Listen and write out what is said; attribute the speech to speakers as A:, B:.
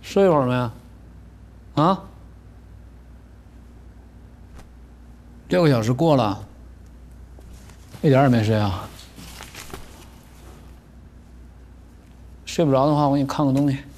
A: 睡会儿没？啊？6个小时过了，一点也没睡啊？睡不着的话，我给你看个东西。